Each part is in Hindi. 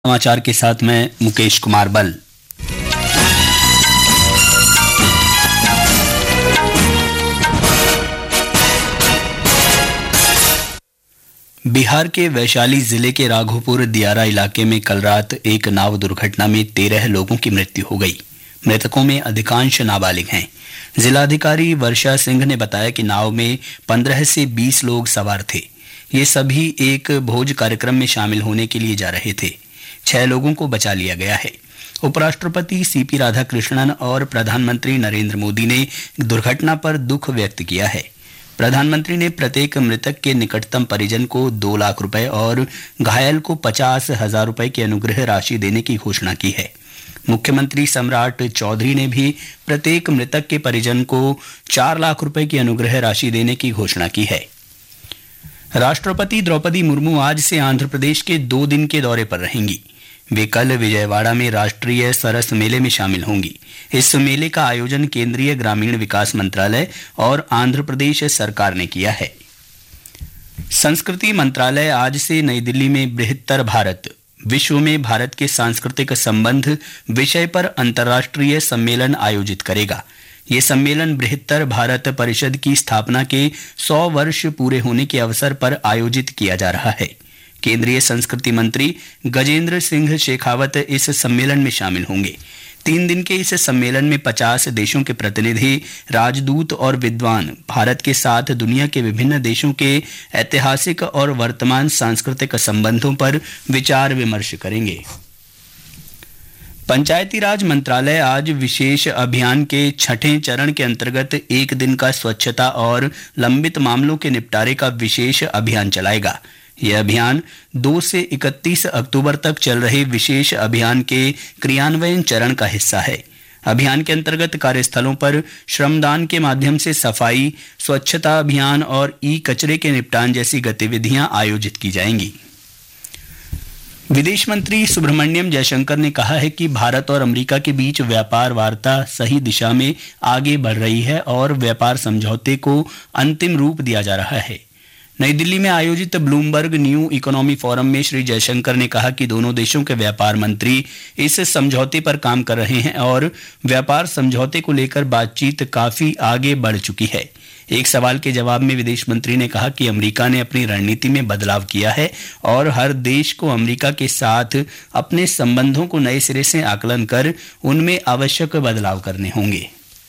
समाचार के साथ मैं मुकेश कुमार बल। बिहार के वैशाली जिले के राघोपुर दियारा इलाके में कल रात एक नाव दुर्घटना में 13 लोगों की मृत्यु हो गई। मृतकों में अधिकांश नाबालिग हैं। जिलाधिकारी वर्षा सिंह ने बताया कि नाव में 15 से 20 लोग सवार थे। ये सभी एक भोज कार्यक्रम में शामिल होने के लिए जा रहे थे। 6 लोगों को बचा लिया गया है। उपराष्ट्रपति सीपी राधाकृष्णन और प्रधानमंत्री नरेंद्र मोदी ने दुर्घटना पर दुख व्यक्त किया है। प्रधानमंत्री ने प्रत्येक मृतक के निकटतम परिजन को 2 लाख रुपए और घायल को 50,000 रुपए की अनुग्रह राशि देने की घोषणा की है। मुख्यमंत्री सम्राट चौधरी ने भी प्रत्येक मृतक के परिजन को 4 लाख रुपए की अनुग्रह राशि देने की घोषणा की है। राष्ट्रपति द्रौपदी मुर्मू आज से आंध्र प्रदेश के 2 दिन के दौरे पर रहेंगी। वे कल विजयवाड़ा में राष्ट्रीय सरस मेले में शामिल होंगी। इस मेले का आयोजन केंद्रीय ग्रामीण विकास मंत्रालय और आंध्र प्रदेश सरकार ने किया है। संस्कृति मंत्रालय आज से नई दिल्ली में बृहत्तर भारत, विश्व में भारत के सांस्कृतिक संबंध विषय पर अंतर्राष्ट्रीय सम्मेलन आयोजित करेगा। ये सम्मेलन बृहत्तर भारत परिषद की स्थापना के 100 वर्ष पूरे होने के अवसर पर आयोजित किया जा रहा है। केंद्रीय संस्कृति मंत्री गजेंद्र सिंह शेखावत इस सम्मेलन में शामिल होंगे। 3 दिन के इस सम्मेलन में 50 देशों के प्रतिनिधि, राजदूत और विद्वान भारत के साथ दुनिया के विभिन्न देशों के ऐतिहासिक और वर्तमान सांस्कृतिक संबंधों पर विचार विमर्श करेंगे। पंचायती राज मंत्रालय आज विशेष अभियान के 6ठे चरण के अंतर्गत 1 दिन का स्वच्छता और लंबित मामलों के निपटारे का विशेष अभियान चलाएगा। यह अभियान 2 से 31 अक्टूबर तक चल रहे विशेष अभियान के क्रियान्वयन चरण का हिस्सा है। अभियान के अंतर्गत कार्यस्थलों पर श्रमदान के माध्यम से सफाई, स्वच्छता अभियान और कचरे के निपटान जैसी गतिविधियां आयोजित की जाएंगी। विदेश मंत्री सुब्रमण्यम जयशंकर ने कहा है कि भारत और अमेरिका के बीच व्यापार वार्ता सही दिशा में आगे बढ़ रही है और व्यापार समझौते को अंतिम रूप दिया जा रहा है। नई दिल्ली में आयोजित ब्लूमबर्ग न्यू इकोनॉमी फोरम में श्री जयशंकर ने कहा कि दोनों देशों के व्यापार मंत्री इस समझौते पर काम कर रहे हैं और व्यापार समझौते को लेकर बातचीत काफी आगे बढ़ चुकी है। एक सवाल के जवाब में विदेश मंत्री ने कहा कि अमेरिका ने अपनी रणनीति में बदलाव किया है और हर देश को अमेरिका के साथ अपने संबंधों को नए सिरे से आकलन कर उनमें आवश्यक बदलाव करने होंगे।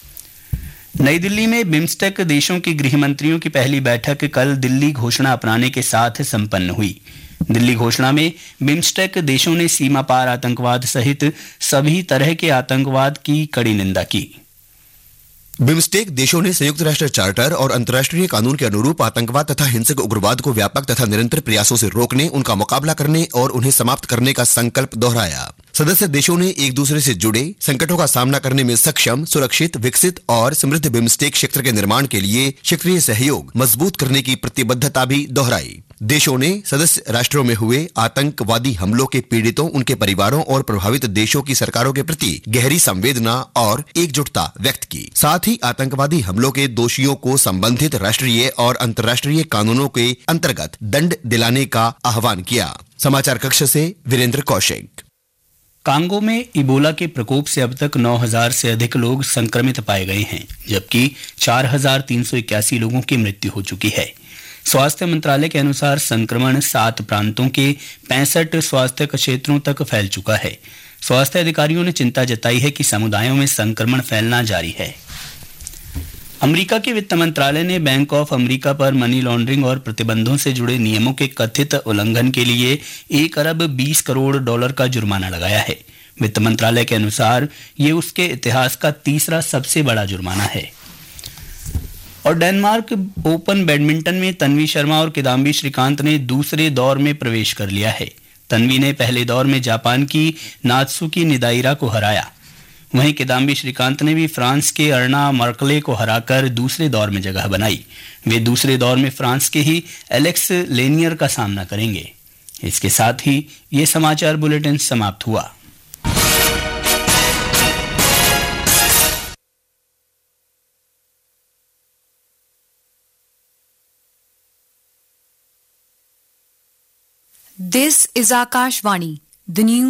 नई दिल्ली में बिम्स्टेक देशों के गृह मंत्रियों की पहली बैठक कल दिल्ली घोषणा अपनाने के साथ संपन्न हुई। दिल्ली घोषणा में बिम्स्टेक देशों ने सीमा पार आतंकवाद सहित सभी तरह के आतंकवाद की कड़ी निंदा की। बिम्स्टेक देशों ने संयुक्त राष्ट्र चार्टर और अंतर्राष्ट्रीय कानून के अनुरूप आतंकवाद तथा हिंसक उग्रवाद को व्यापक तथा निरंतर प्रयासों से रोकने, उनका मुकाबला करने और उन्हें समाप्त करने का संकल्प दोहराया। सदस्य देशों ने एक दूसरे से जुड़े संकटों का सामना करने में सक्षम, सुरक्षित, विकसित और समृद्ध बिम्स्टेक क्षेत्र के निर्माण के लिए क्षेत्रीय सहयोग मजबूत करने की प्रतिबद्धता भी दोहराई। देशों ने सदस्य राष्ट्रों में हुए आतंकवादी हमलों के पीड़ितों, उनके परिवारों और प्रभावित देशों की सरकारों के प्रति गहरी संवेदना और एकजुटता व्यक्त की। साथ ही आतंकवादी हमलों के दोषियों को संबंधित राष्ट्रीय और अंतर्राष्ट्रीय कानूनों के अंतर्गत दंड दिलाने का आह्वान किया। समाचार कक्ष से वीरेंद्र कौशिक। कांगो में इबोला के प्रकोप से अब तक 9,000 से अधिक लोग संक्रमित पाए गए हैं, जबकि 4,381 लोगों की मृत्यु हो चुकी है। स्वास्थ्य मंत्रालय के अनुसार संक्रमण 7 प्रांतों के 65 स्वास्थ्य क्षेत्रों तक फैल चुका है। स्वास्थ्य अधिकारियों ने चिंता जताई है कि समुदायों में संक्रमण फैलना जारी है। अमेरिका के वित्त मंत्रालय ने बैंक ऑफ अमेरिका पर मनी लॉन्ड्रिंग और प्रतिबंधों से जुड़े नियमों के कथित उल्लंघन के लिए 1 अरब 20 करोड़ डॉलर का जुर्माना लगाया है। वित्त मंत्रालय के अनुसार ये उसके इतिहास का तीसरा सबसे बड़ा जुर्माना है। और डेनमार्क ओपन बैडमिंटन में तन्वी शर्मा और किदाम्बी श्रीकांत ने दूसरे दौर में प्रवेश कर लिया है। तन्वी ने पहले दौर में जापान की नात्सुकी निदाइरा को हराया। वहीं किदाम्बी श्रीकांत ने भी फ्रांस के अर्ना मर्कले को हराकर दूसरे दौर में जगह बनाई। वे दूसरे दौर में फ्रांस के ही एलेक्स लेनियर का सामना करेंगे। इसके साथ ही ये समाचार बुलेटिन समाप्त हुआ। This is Akashvani, the news.